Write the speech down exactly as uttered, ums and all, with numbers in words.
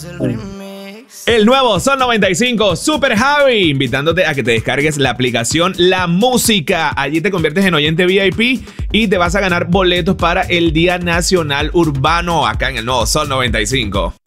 El nuevo Sol noventa y cinco Super Javi, invitándote a que te descargues la aplicación La Música. Allí te conviertes en oyente V I P y te vas a ganar boletos para el Día Nacional Urbano acá en el nuevo Sol noventa y cinco.